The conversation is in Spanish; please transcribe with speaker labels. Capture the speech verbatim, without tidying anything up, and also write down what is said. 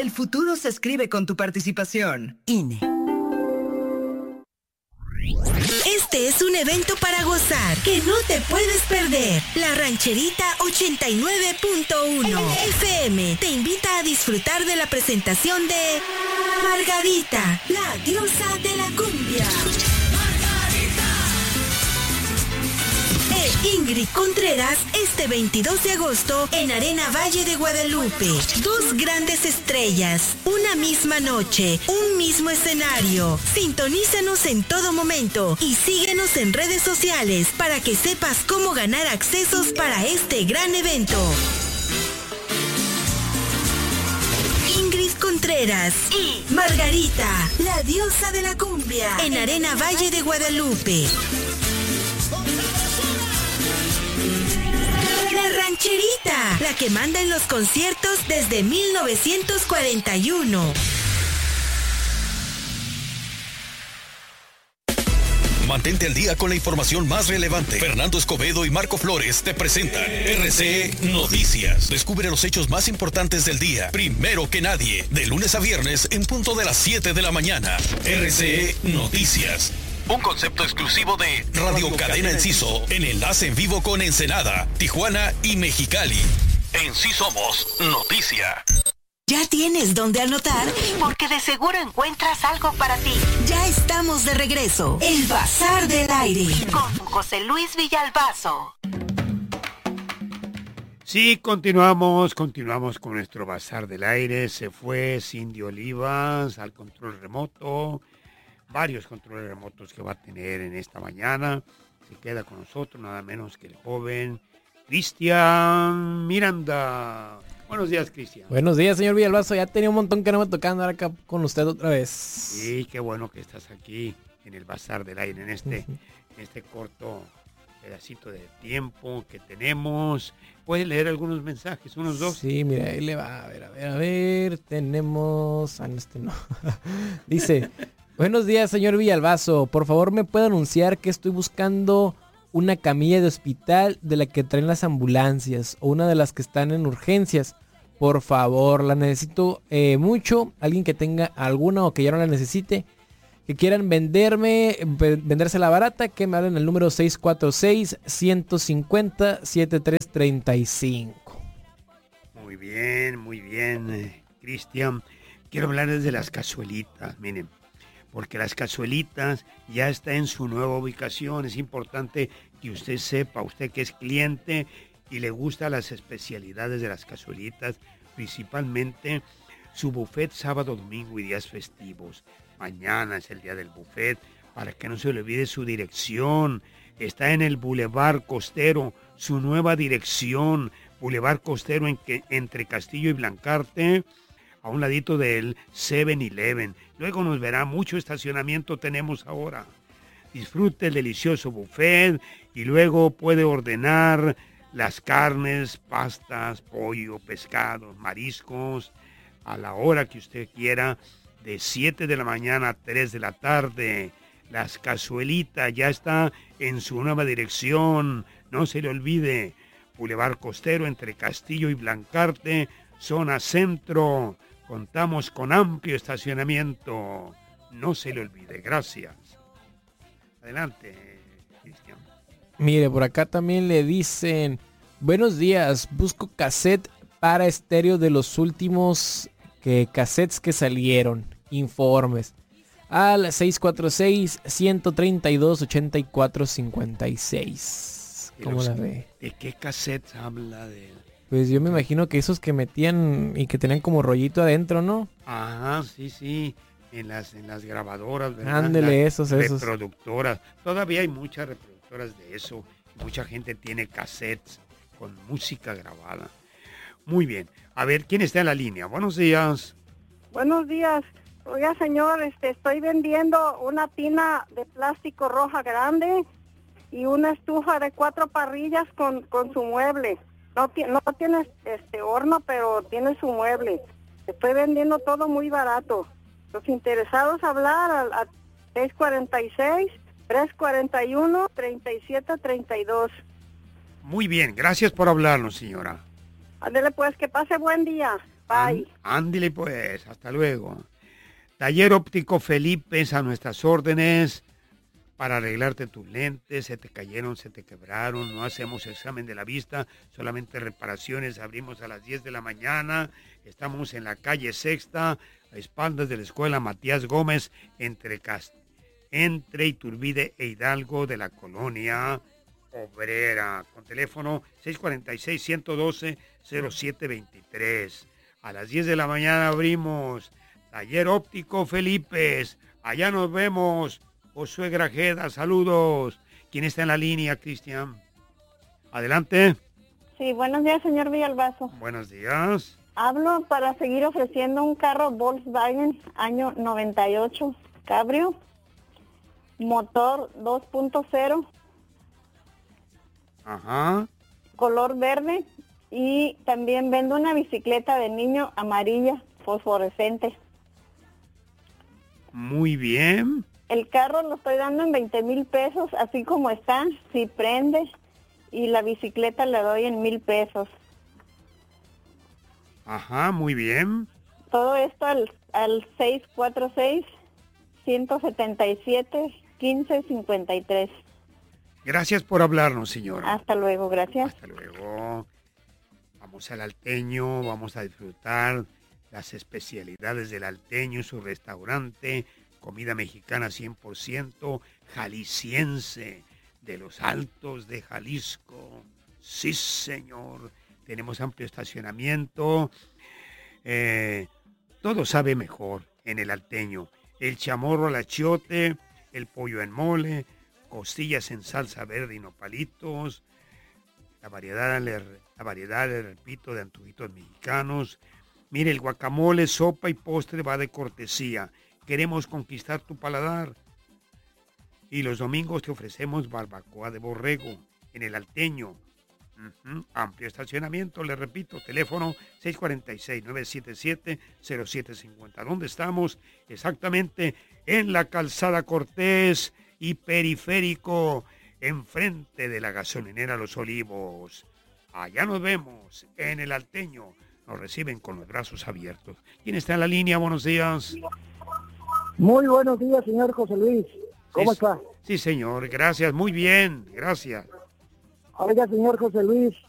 Speaker 1: El futuro se escribe con tu participación. I N E.
Speaker 2: Este es un evento para gozar que no te puedes perder. La Rancherita ochenta y nueve punto uno F M te invita a disfrutar de la presentación de Margarita, la diosa de la cumbia. Ingrid Contreras este veintidós de agosto en Arena Valle de Guadalupe. Dos grandes estrellas, una misma noche, un mismo escenario. Sintonízanos en todo momento y síguenos en redes sociales para que sepas cómo ganar accesos para este gran evento. Ingrid Contreras y Margarita, la diosa de la cumbia, en Arena Valle de Guadalupe. La Rancherita, la que manda en los conciertos desde mil novecientos cuarenta y uno.
Speaker 3: Mantente al día con la información más relevante. Fernando Escobedo y Marco Flores te presentan R C E Noticias. Descubre los hechos más importantes del día, primero que nadie, de lunes a viernes en punto de las siete de la mañana. R C E Noticias. Un concepto exclusivo de Radio Cadena Enciso, en enlace en vivo con Ensenada, Tijuana y Mexicali. En Sí Somos Noticia.
Speaker 2: ¿Ya tienes dónde anotar? Porque de seguro encuentras algo para ti. Ya estamos de regreso. El Bazar del Aire. Con José Luis Villalbazo.
Speaker 4: Sí, continuamos, continuamos con nuestro Bazar del Aire. Se fue Cindy Olivas al control remoto. Varios controles remotos que va a tener en esta mañana. Se queda con nosotros nada menos que el joven Cristian Miranda. Buenos días, Cristian.
Speaker 5: Buenos días, señor Villalbazo. Ya tenía un montón que no me tocaba andar acá con usted otra vez.
Speaker 4: Sí, qué bueno que estás aquí en el Bazar del Aire, en este, uh-huh. en este corto pedacito de tiempo que tenemos. ¿Puedes leer algunos mensajes, unos dos?
Speaker 5: Sí, mira, ahí le va. A ver, a ver, a ver. Tenemos... Ah, no, este no. Dice... Buenos días, señor Villalbazo. Por favor, ¿me puede anunciar que estoy buscando una camilla de hospital de la que traen las ambulancias o una de las que están en urgencias? Por favor, la necesito eh, mucho. Alguien que tenga alguna o que ya no la necesite, que quieran venderme, vendérsela barata, que me hablen al número seis cuatro seis, uno cinco cero, siete tres tres cinco.
Speaker 4: Muy bien, muy bien, eh, Cristian. Quiero hablarles de las cazuelitas, miren. Porque las cazuelitas ya está en su nueva ubicación. Es importante que usted sepa, usted que es cliente y le gustan las especialidades de las cazuelitas, principalmente su buffet sábado, domingo y días festivos. Mañana es el día del buffet, para que no se le olvide su dirección. Está en el Boulevard Costero, su nueva dirección, Boulevard Costero en que, entre Castillo y Blancarte, a un ladito del seven eleven. Luego nos verá, mucho estacionamiento tenemos ahora. Disfrute el delicioso buffet y luego puede ordenar las carnes, pastas, pollo, pescados, mariscos, a la hora que usted quiera, de siete de la mañana a tres de la tarde. Las cazuelitas ya está en su nueva dirección, no se le olvide. Boulevard Costero entre Castillo y Blancarte, zona centro. Contamos con amplio estacionamiento. No se le olvide. Gracias. Adelante, Cristian.
Speaker 5: Mire, por acá también le dicen: buenos días, busco cassette para estéreo de los últimos que cassettes que salieron. Informes al seis cuatro seis, uno tres dos, ocho cuatro cinco seis. ¿Cómo la ve?
Speaker 4: ¿De qué cassette habla de él?
Speaker 5: Pues yo me imagino que esos que metían y que tenían como rollito adentro, ¿no?
Speaker 4: Ah, sí, sí, en las en las grabadoras, ¿verdad?
Speaker 5: Ándele, esos, esos.
Speaker 4: Reproductoras. Todavía hay muchas reproductoras de eso. Mucha gente tiene cassettes con música grabada. Muy bien. A ver, ¿quién está en la línea? Buenos días.
Speaker 6: Buenos días. Oiga, señor, este, estoy vendiendo una tina de plástico roja grande y una estufa de cuatro parrillas con, con su mueble. No, no tiene este horno, pero tiene su mueble. Estoy vendiendo todo muy barato. Los interesados hablar a, a seis cuatro seis, tres cuatro uno, tres siete tres dos.
Speaker 4: Muy bien, gracias por hablarnos, señora.
Speaker 6: Ándele pues, que pase buen día. Bye.
Speaker 4: Ándile pues, hasta luego. Taller Óptico Felipe, a nuestras órdenes para arreglarte tus lentes. Se te cayeron, se te quebraron, no hacemos examen de la vista, solamente reparaciones. Abrimos a las diez de la mañana. Estamos en la calle Sexta, a espaldas de la escuela Matías Gómez, entre, Cast entre Iturbide e Hidalgo, de la colonia Obrera, con teléfono seis cuatro seis, uno uno dos, cero siete dos tres. A las diez de la mañana abrimos Taller Óptico Felipe. Allá nos vemos. Josué Grajeda, saludos. ¿Quién está en la línea, Cristian? Adelante.
Speaker 6: Sí, buenos días, señor Villalbazo.
Speaker 4: Buenos días.
Speaker 6: Hablo para seguir ofreciendo un carro Volkswagen año noventa y ocho, cabrio, motor dos punto cero.
Speaker 4: Ajá.
Speaker 6: Color verde, y también vendo una bicicleta de niño amarilla fosforescente.
Speaker 4: Muy bien.
Speaker 6: El carro lo estoy dando en veinte mil pesos, así como está, si prende, y la bicicleta le doy en mil pesos.
Speaker 4: Ajá, muy bien.
Speaker 6: Todo esto al, al seis cuatro seis, uno siete siete, uno cinco cinco tres.
Speaker 4: Gracias por hablarnos, señora.
Speaker 6: Hasta luego, gracias.
Speaker 4: Hasta luego. Vamos al Alteño, vamos a disfrutar las especialidades del Alteño, su restaurante, comida mexicana cien por ciento jalisciense, de los Altos de Jalisco. Sí, señor. Tenemos amplio estacionamiento. Eh, todo sabe mejor en el Alteño. El chamorro al achiote, el pollo en mole, costillas en salsa verde y nopalitos, la variedad, la variedad, le repito, de antojitos mexicanos. Mire, el guacamole, sopa y postre va de cortesía. Queremos conquistar tu paladar. Y los domingos te ofrecemos barbacoa de borrego en el Alteño. Uh-huh. Amplio estacionamiento, le repito, teléfono seis cuatro seis, nueve siete siete, cero siete cinco cero. ¿Dónde estamos? Exactamente en la Calzada Cortés y Periférico, enfrente de la gasolinera Los Olivos. Allá nos vemos en el Alteño. Nos reciben con los brazos abiertos. ¿Quién está en la línea? Buenos días.
Speaker 7: Muy buenos días, señor José Luis. ¿Cómo
Speaker 4: sí,
Speaker 7: está?
Speaker 4: Sí, señor. Gracias. Muy bien. Gracias.
Speaker 7: Oiga, señor José Luis,